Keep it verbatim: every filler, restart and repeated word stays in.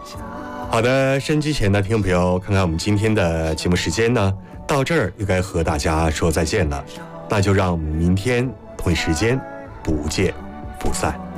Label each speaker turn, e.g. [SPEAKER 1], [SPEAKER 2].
[SPEAKER 1] 好的，收音机前的听众朋友，看看我们今天的节目时间呢，到这儿又该和大家说再见了，那就让我们明天同一时间不见不散。